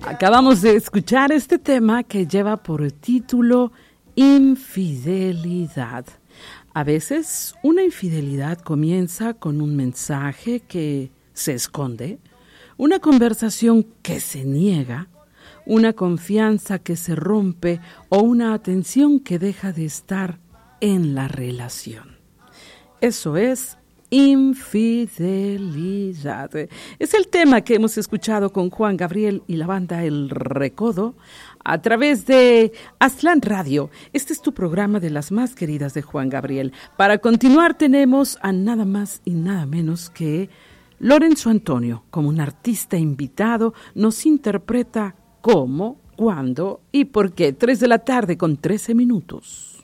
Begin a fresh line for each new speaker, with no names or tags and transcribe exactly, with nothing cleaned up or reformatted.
Acabamos de escuchar este tema que lleva por título Infidelidad. A veces una infidelidad comienza con un mensaje que se esconde, una conversación que se niega, una confianza que se rompe o una atención que deja de estar en la relación. Eso es infidelidad. Es el tema que hemos escuchado con Juan Gabriel y la banda El Recodo a través de Aztlán Radio. Este es tu programa de las más queridas de Juan Gabriel. Para continuar tenemos a nada más y nada menos que Lorenzo Antonio. Como un artista invitado nos interpreta cómo, cuándo y por qué. Tres de la tarde con trece minutos.